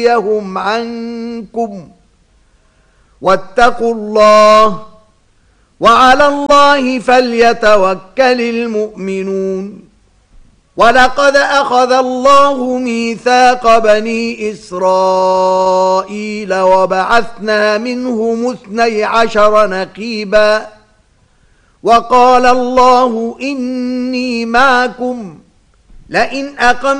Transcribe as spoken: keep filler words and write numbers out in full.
يهم عنكم واتقوا الله وعلى الله فليتوكل المؤمنون ولقد أخذ الله ميثاق بني إسرائيل وبعثنا منهم اثني عشر نقيبا وقال الله إني معكم لئن أقمتم